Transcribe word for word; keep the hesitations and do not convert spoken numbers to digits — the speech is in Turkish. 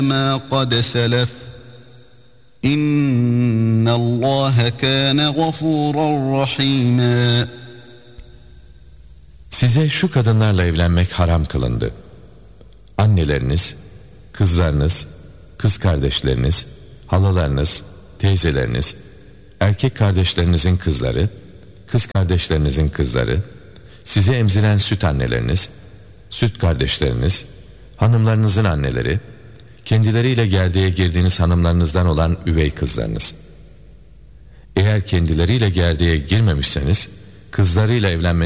مَا قَدْ سَلَفَ اِنَّ اللّٰهَ كَانَ غَفُورًا رَحِيمًا. Size şu kadınlarla evlenmek haram kılındı. Anneleriniz, kızlarınız, kız kardeşleriniz, halalarınız, teyzeleriniz, erkek kardeşlerinizin kızları, kız kardeşlerinizin kızları, size emziren süt anneleriniz, süt kardeşleriniz, hanımlarınızın anneleri, kendileriyle gerdeğe girdiğiniz hanımlarınızdan olan üvey kızlarınız. Eğer kendileriyle gerdeğe girmemişseniz, kızlarıyla evlenmeniz